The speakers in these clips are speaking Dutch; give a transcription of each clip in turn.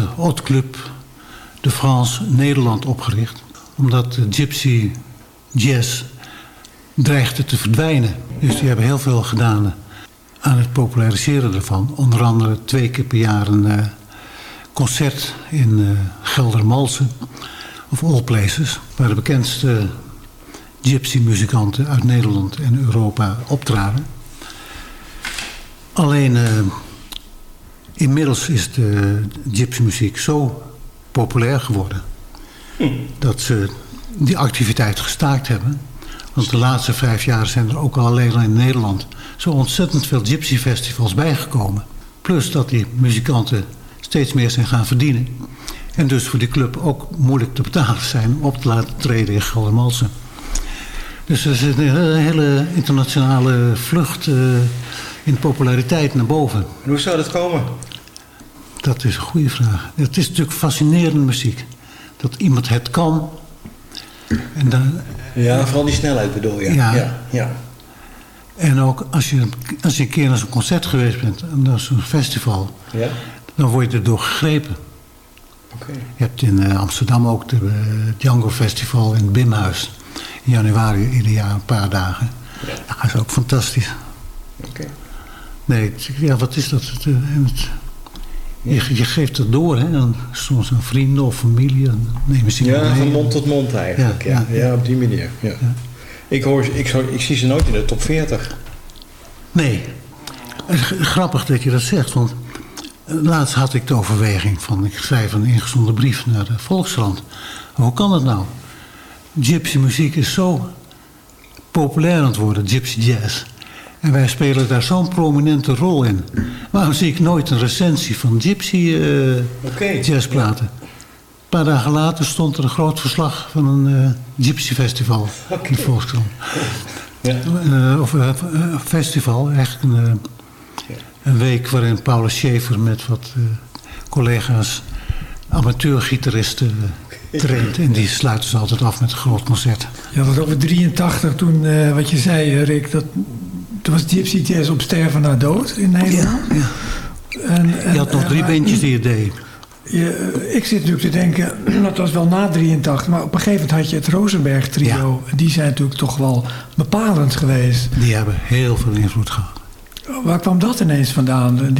de Haute Club de France Nederland opgericht. Omdat de gypsy jazz dreigde te verdwijnen. Dus die hebben heel veel gedaan aan het populariseren ervan. Onder andere 2 keer per jaar een concert in Geldermalsen. Of all places. Waar de bekendste gypsy muzikanten uit Nederland en Europa optraden. Alleen inmiddels is de gypsy muziek zo populair geworden dat ze die activiteit gestaakt hebben. Want de laatste 5 jaar zijn er ook al alleen in Nederland zo ontzettend veel gypsy festivals bijgekomen. Plus dat die muzikanten steeds meer zijn gaan verdienen. En dus voor die club ook moeilijk te betalen zijn om op te laten treden in Geldermalsen. Dus er zit een hele internationale vlucht in populariteit naar boven. En hoe zou dat komen? Dat is een goede vraag. Het is natuurlijk fascinerende muziek. Dat iemand het kan. En dan, ja, vooral die snelheid bedoel je. Ja. En ook als je een keer naar zo'n concert geweest bent, en naar zo'n festival, dan word je erdoor gegrepen. Okay. Je hebt in Amsterdam ook het Django Festival in het Bimhuis. In januari ieder jaar een paar dagen. Ja. Dat is ook fantastisch. Okay. Nee, ja, wat is dat? Je geeft het door, hè? En soms aan vrienden of familie. En nemen ze mee. Van mond tot mond eigenlijk. Ja, op die manier. Ja. Ja. Ik zie ze nooit in de top 40. Nee. Grappig dat je dat zegt, want laatst had ik de overweging van, ik schrijf een ingezonden brief naar de Volkskrant. Hoe kan dat nou? Gypsy muziek is zo populair aan het worden, gypsy jazz. En wij spelen daar zo'n prominente rol in. Waarom zie ik nooit een recensie van gypsy jazzplaten? Ja. Een paar dagen later stond er een groot verslag van een gypsy festival in de Volkskrant. Ja. Of een festival, eigenlijk een week waarin Paulus Schaefer met wat collega's amateurgitaristen traint. En die sluiten ze altijd af met een groot concert. Ja, dat over 83 toen, wat je zei Rick, toen was gypsy jazz op sterven na dood in Nederland. Ja. Je had nog 3 bandjes die je deed. Ik zit natuurlijk te denken, dat was wel na 83, maar op een gegeven moment had je het Rosenberg trio. Ja. Die zijn natuurlijk toch wel bepalend geweest. Die hebben heel veel invloed gehad. Waar kwam dat ineens vandaan?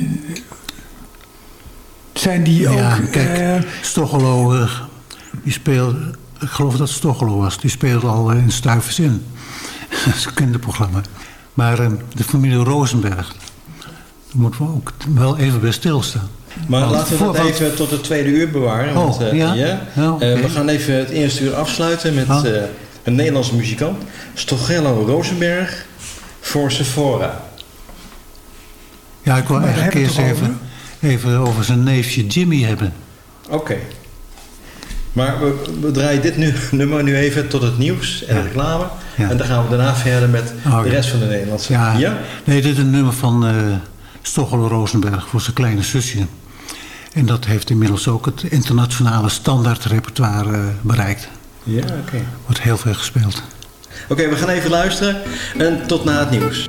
Zijn die ook... Ja, kijk, Stochelo, die speelde... Ik geloof dat het Stochelo was. Die speelde al in Stuivers in. Dat is een kinderprogramma. Maar de familie Rosenberg... daar moeten we ook wel even bij stilstaan. Maar laten we dat even tot het 2e uur bewaren. Want, we gaan even het 1e uur afsluiten met een Nederlandse muzikant. Stochelo Rosenberg voor Sephora. Ja, ik wil eigenlijk eerst even over zijn neefje Jimmy hebben. Oké. Maar we draaien dit nummer nu even tot het nieuws en de reclame. Ja. En dan gaan we daarna verder met de rest van de Nederlandse. Ja? Nee, dit is een nummer van Stochelo Rosenberg voor zijn kleine zusje. En dat heeft inmiddels ook het internationale standaardrepertoire bereikt. Ja, oké. Wordt heel veel gespeeld. Oké, we gaan even luisteren en tot na het nieuws.